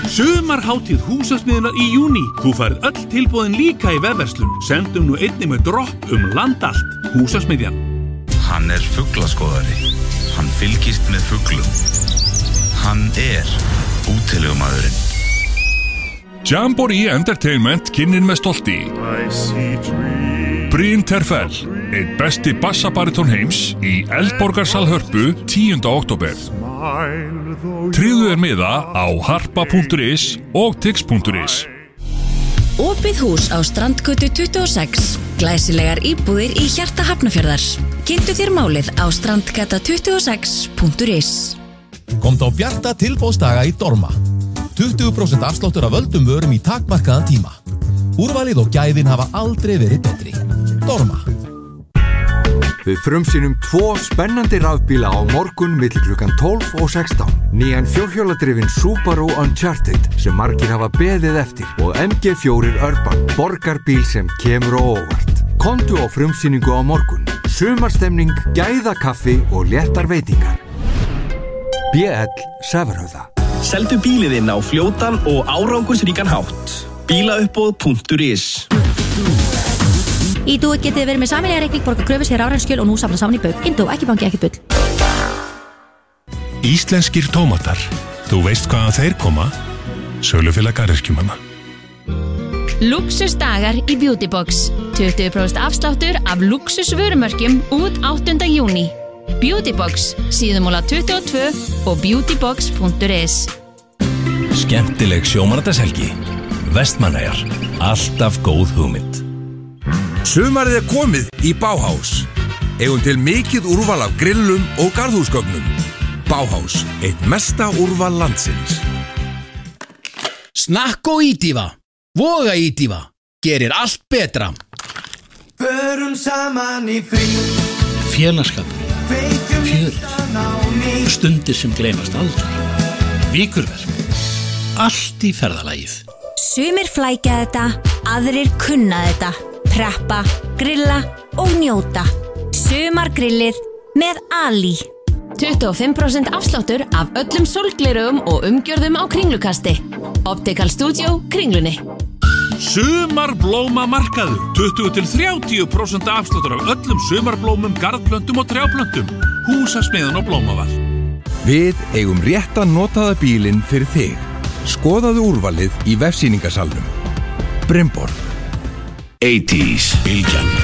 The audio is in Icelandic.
Sumarhátíð húsasmiðjunar í júní. Þú færð öll tilboðin líka í vefverslun. Sendum nú einnig með dropp land allt. Húsasmiðjan. Hann fuglaskoðari. Hann fylgist með fuglum. Hann útilegumaðurinn. Jamboree Entertainment kynir með stolti Bryn Terfell, einn besti bassabariton heims í Eldborgarsal Hörpu 10. október. Tryggðu miða á harpa.is og tix.is. Opið hús á Strandgötu 26. Glæsilegar íbúðir í hjarta Hafnarfjarðar. Kynntu þér málið á strandgata26.is. Komdu á bjarta tilboðsdaga í Dorma. 20% afsláttur af völdum vörum í takmarkaðan tíma. Úrvalið og gæðin hafa aldrei verið betri. Dorma. Við frumsýnum 2 spennandi rafbíla á morgun milli klukkan 12 og 16. Nýjan fjórhjóladrifinn Subaru Uncharted sem margir hafa beðið eftir og MG4 Urban, borgarbíl sem kemur á óvart. Komdu á frumsýningu á morgun. Sumarstemning, gæðakaffi og léttar veitingar. BL Sefrhöfða. Seldu bíliðinn á fljótan og árangursríkan hátt. Bílauppboð.is. Ídú getið verið með sameiginlega reikning, borga kröfu sér rafræn og nú safna saman í bauk. Indó, ekki banki, ekki bull. Íslenskir tómatar. Þú veist hvaðan þeir koma? Sölufélag garðyrkjumanna. Luxusdagar í Beautybox. 20% afsláttur af luxusvörumörkjum út 8. júní. Beautybox, síðumóla 22 og beautybox.is. Skemmtileg sjómannadagshelgi. Vestmannaeyjar. Alltaf góð hugmynd. Sumarið komið í Bauhaus. Eigum til mikið úrval af grillum og garðhúsgögnum. Bauhaus, eitt mesta úrval landsins. Snakko Ídífa. Voga Ídífa. Gerir allt betra. Förum saman í frí. Félagskapur. Fjörið. Stundir sem gleymast aldrei. Vikurverk. Allt í ferðalagið. Sumir flækja þetta, aðrir kunna þetta. Preppa, grilla og njóta. Sumargrillið með Ali. 25% afsláttur af öllum sólglerugum og umgjörðum á Kringlukasti. Optical Studio, Kringlunni. Sumarblómamarkaður. 20-30% afsláttur af öllum sumarblómum, garðplöntum og trjáplöntum. Húsasmiðjan og blómaval. Við eigum rétta notaða bílinn fyrir þig. Skoðaðu úrvalið í vefsýningasalnum. Brimborg. 80s, bylgjan.